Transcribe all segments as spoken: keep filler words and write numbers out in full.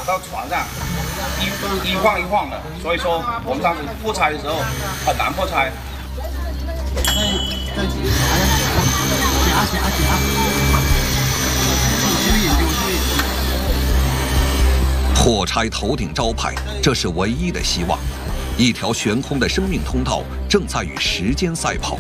到船上，一一晃一晃的，所以说我们当时破拆的时候很难破拆。 再再夹夹夹。 破拆头顶招牌，这是唯一的希望。一条悬空的生命通道正在与时间赛跑。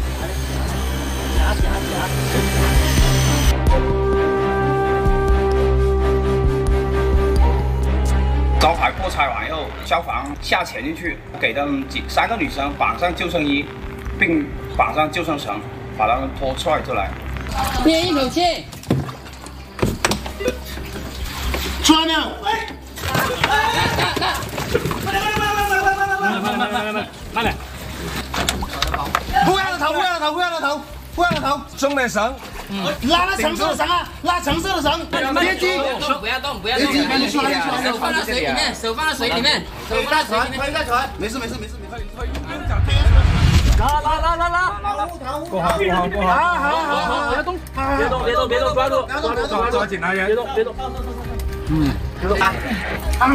招牌破拆完以后，消防下潜进去，给他们几三个女生绑上救生衣，并绑上救生绳，把他们拖拽出来。 憋一口气。 出来没有？哎！ 慢点，慢点，慢点，慢点，慢点！ 不要了头，不要了头，不要了头，不要了头！ 中点绳， 嗯，拉那橙色的绳啊，拉橙色的绳。别急， 不要动，不要动，不要动。手放到水里面，手放到水里面，手放到水里面。 推在船，没事没事没事没事。 拉拉拉拉拉！不好不好不好！好好好好，别动，别动别动别动，抓住抓住抓抓紧来人！别动别动。嗯，别动啊！啊！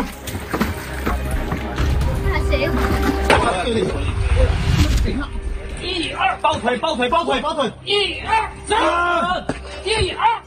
谁？ 一二，抱腿抱腿抱腿抱腿！一二三，一二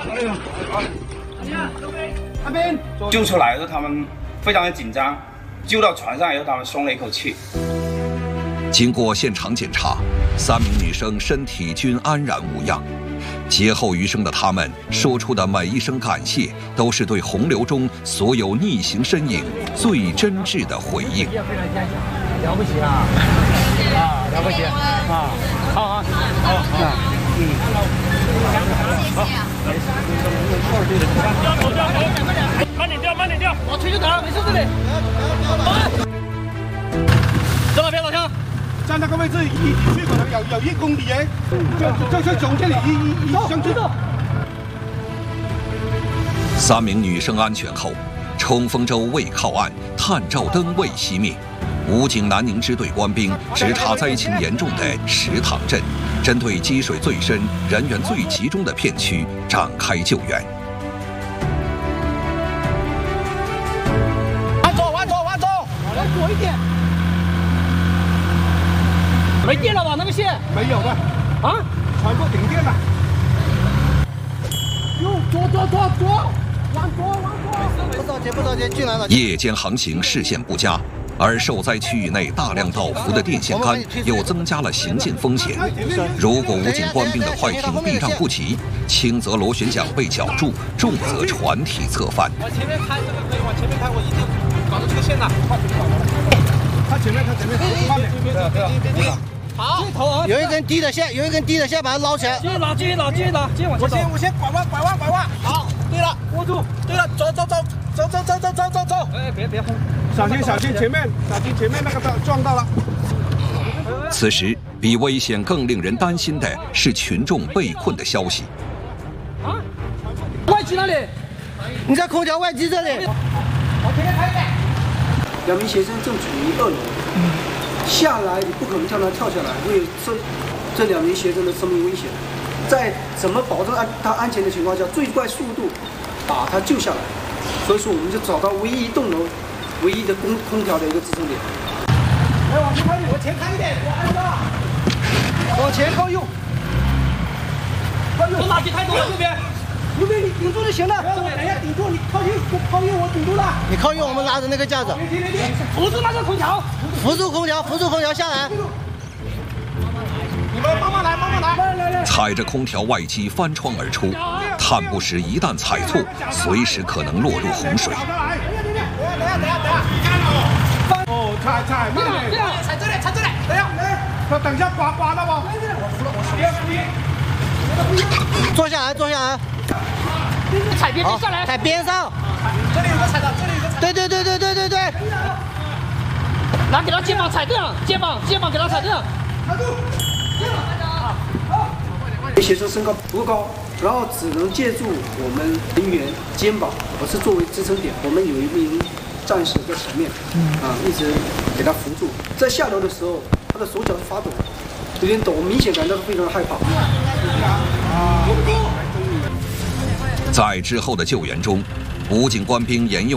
两。 那边救出来的他们非常的紧张，救到船上以后，他们松了一口气。 经过现场检查，三名女生身体均安然无恙。劫后余生的他们说出的每一声感谢，都是对洪流中所有逆行身影最真挚的回应。 了不起啊！啊，了不起啊！好好好，嗯，好，慢点掉，慢点掉，往垂直打，没事这里。这么别老乡。 站那个位置，离去可能有有一公里哎，就就是从这里一一一上去。 三名女生安全后，冲锋舟未靠岸，探照灯未熄灭。武警南宁支队官兵直插灾情严重的石塘镇，针对积水最深、人员最集中的片区展开救援。 往左，往左，往左，往左一点。没电了吧？那个线没有的啊， 全部停电了。 哟，左左左左，往左往左。 不着急不着急，进来了。 夜间航行视线不佳，而受灾区域内大量倒伏的电线杆又增加了行进风险。如果武警官兵的快艇避让不及，轻则螺旋桨被绞住，重则船体侧翻。 往前面开，这个可以往前面开，我一定搞到这个线了。 他前面，他前面，慢点，对啊对啊对啊。 好，头有一根低的线，有一根低的线，把它捞起来。 继续拉，继续拉，继续拉，继续往前走。我先，我先拐弯，拐弯，拐弯。好，对了，握住。对了，走走走走走走走走走走。哎，别别轰！ 小心小心，前面小心前面那个撞到了。 此时，比危险更令人担心的是群众被困的消息。 啊？外机哪里？ 你在空调外机这里。 往前面开一点。 两名学生正处于二楼。嗯。下来，你不可能叫他跳下来，会有这这两名学生的生命危险。在怎么保证安他安全的情况下，最快速度把他救下来。所以说，我们就找到唯一一栋楼唯一的空空调的一个支撑点。 来，往前开一点，往前开一点，我按到。 往前靠右， 靠右。垃圾太多了，右边。 右边你顶住就行了。 等一下，顶住，你靠右，靠右，我顶住了。 你靠右，我们拉着那个架子。 扶住那个空调。 扶住空调，扶住空调下来。 你们慢慢来，慢慢来，来来。 踩着空调外机翻窗而出，探步时一旦踩错，随时可能落入洪水。 等一下，等一下，等一下。 哦，踩踩慢点， 这样，踩这里，踩这里，等一下， 他等一下刮刮到不？ 我扶了，我扶。 坐下来，坐下来。 踩边边上来， 踩边上。 这里有个踩的，这里有个踩。 对对对对对对对。 来，给他肩膀踩这样，肩膀肩膀给他踩这样。 抬住，肩膀踩好。好。学生身高不够高，然后只能借助我们人员肩膀，我是作为支撑点。我们有一名战士在前面，啊，一直给他扶住。在下楼的时候，他的手脚是发抖，有点抖，明显感到非常的害怕。 在之后的救援中，武警官兵沿用